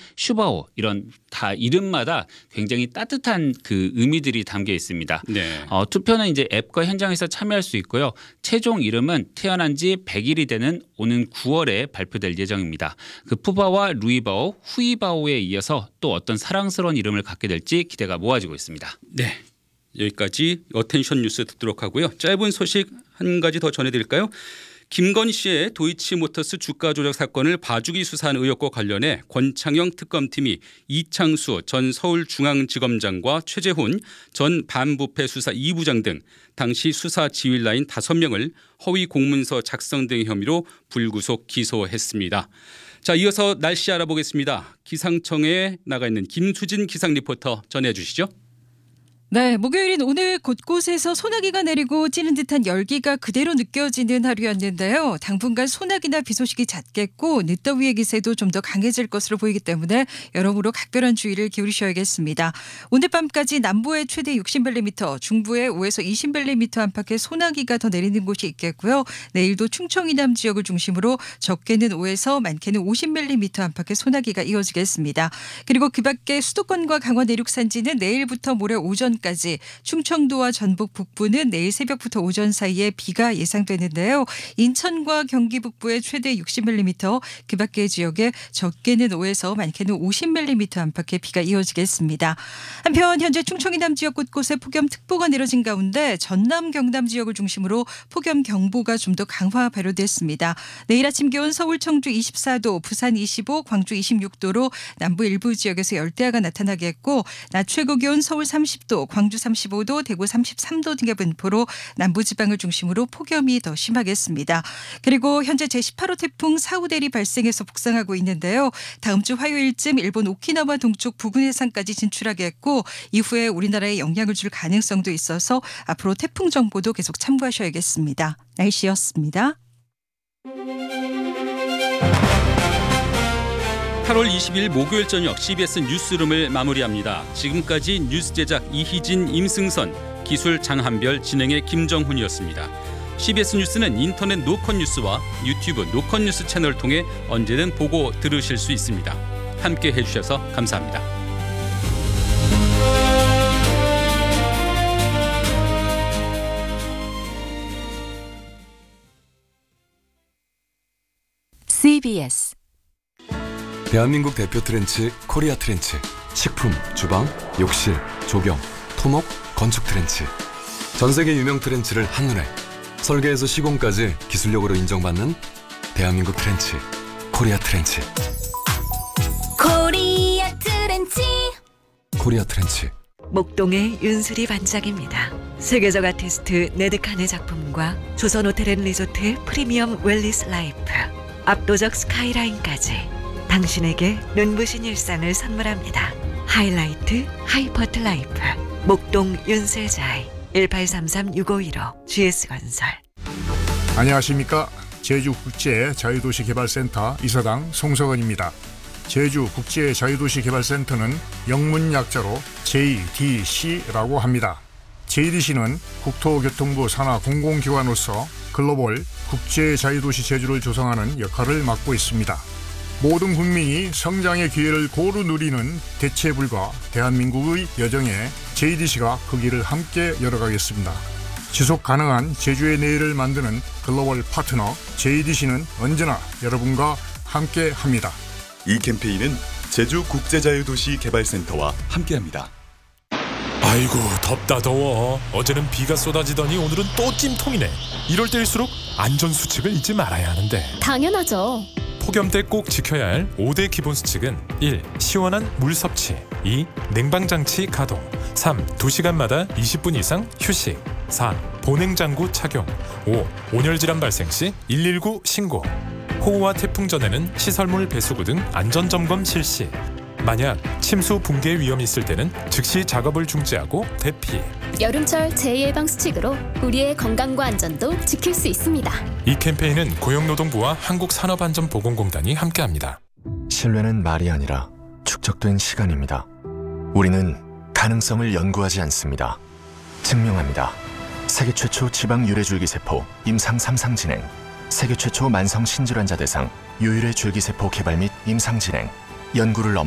슈바오 이런 다 이름마다 굉장히 따뜻한 그 의미들이 담겨 있습니다. 네. 투표는 이제 앱과 현장에서 참여할 수 있고요. 최종 이름은 태어난 지 100일이 되는 오는 9월에 발표될 예정입니다. 그 푸바오와 루이바오, 후이바오에 이어서 또 어떤 사랑스러운 이름을 갖게 될지 기대가 모아지고 있습니다. 네. 여기까지 어텐션 뉴스 듣도록 하고요. 짧은 소식 한 가지 더 전해드릴까요? 김건희 씨의 도이치모터스 주가 조작 사건을 봐주기 수사한 의혹과 관련해 권창영 특검팀이 이창수 전 서울중앙지검장과 최재훈 전 반부패 수사 2부장 등 당시 수사 지휘라인 5명을 허위 공문서 작성 등 혐의로 불구속 기소했습니다. 자, 이어서 날씨 알아보겠습니다. 기상청에 나가 있는 김수진 기상 리포터 전해 주시죠. 네, 목요일인 오늘 곳곳에서 소나기가 내리고 찌는 듯한 열기가 그대로 느껴지는 하루였는데요. 당분간 소나기나 비 소식이 잦겠고 늦더위의 기세도 좀 더 강해질 것으로 보이기 때문에 여러모로 각별한 주의를 기울이셔야겠습니다. 오늘 밤까지 남부에 최대 60mm, 중부에 5에서 20mm 안팎의 소나기가 더 내리는 곳이 있겠고요. 내일도 충청 이남 지역을 중심으로 적게는 5에서 많게는 50mm 안팎의 소나기가 이어지겠습니다. 그리고 그 밖에 수도권과 강원 내륙 산지는 내일부터 모레 오전 까지 충청도와 전북 북부는 내일 새벽부터 오전 사이에 비가 예상되는데요. 인천과 경기 북부에 최대 60mm, 그 밖의 지역에 적게는 5에서 많게는 50mm 안팎의 비가 이어지겠습니다. 한편 현재 충청 이남 지역 곳곳에 폭염특보가 내려진 가운데 전남 경남 지역을 중심으로 폭염경보가 좀 더 강화 발효됐습니다. 내일 아침 기온 서울 청주 24도, 부산 25, 광주 26도로 남부 일부 지역에서 열대야가 나타나겠고 낮 최고 기온 서울 30도, 광주 35도, 대구 33도 등의 분포로 남부지방을 중심으로 폭염이 더 심하겠습니다. 그리고 현재 제18호 태풍 사우델이 발생해서 북상하고 있는데요. 다음 주 화요일쯤 일본 오키나와 동쪽 부근 해상까지 진출하겠고 이후에 우리나라에 영향을 줄 가능성도 있어서 앞으로 태풍 정보도 계속 참고하셔야겠습니다. 날씨였습니다. 8월 20일 목요일 저녁 CBS 뉴스룸을 마무리합니다. 지금까지 뉴스 제작 이희진, 임승선, 기술 장한별, 진행의 김정훈이었습니다. CBS 뉴스는 인터넷 노컷 뉴스와 유튜브 노컷 뉴스 채널을 통해 언제든 보고 들으실 수 있습니다. 함께 해주셔서 감사합니다. CBS 대한민국 대표 트렌치 코리아 트렌치. 식품, 주방, 욕실, 조경, 토목, 건축 트렌치. 전 세계 유명 트렌치를 한눈에 설계에서 시공까지 기술력으로 인정받는 대한민국 트렌치 코리아 트렌치. 코리아 트렌치. 코리아 트렌치. 목동의 윤수리 반장입니다. 세계적 아티스트 네드칸의 작품과 조선호텔앤리조트 프리미엄 웰리스 라이프, 압도적 스카이라인까지 당신에게 눈부신 일상을 선물합니다. 하이라이트 하이퍼트 라이프, 목동 윤슬자이 1833-6515 GS건설. 안녕하십니까. 제주국제자유도시개발센터 이사장 송석원입니다. 제주국제자유도시개발센터는 영문 약자로 JDC라고 합니다. JDC는 국토교통부 산하 공공기관으로서 글로벌 국제자유도시 제주를 조성하는 역할을 맡고 있습니다. 모든 국민이 성장의 기회를 고루 누리는 대체불가 대한민국의 여정에 JDC가 그 길을 함께 열어가겠습니다. 지속 가능한 제주의 내일을 만드는 글로벌 파트너 JDC는 언제나 여러분과 함께합니다. 이 캠페인은 제주국제자유도시개발센터와 함께합니다. 아이고 덥다 더워. 어제는 비가 쏟아지더니 오늘은 또 찜통이네. 이럴 때일수록 안전수칙을 잊지 말아야 하는데. 당연하죠. 폭염 때 꼭 지켜야 할 5대 기본 수칙은 1. 시원한 물 섭취, 2. 냉방장치 가동, 3. 2시간마다 20분 이상 휴식, 4. 보냉장구 착용, 5. 온열질환 발생 시 119 신고. 호우와 태풍 전에는 시설물 배수구 등 안전점검 실시. 만약 침수 붕괴 위험이 있을 때는 즉시 작업을 중지하고 대피. 여름철 재예방 수칙으로 우리의 건강과 안전도 지킬 수 있습니다. 이 캠페인은 고용노동부와 한국산업안전보건공단이 함께합니다. 신뢰는 말이 아니라 축적된 시간입니다. 우리는 가능성을 연구하지 않습니다. 증명합니다. 세계 최초 지방 유래줄기세포 임상 3상 진행, 세계 최초 만성 신질환자 대상 유일의 줄기세포 개발 및 임상 진행, 연구를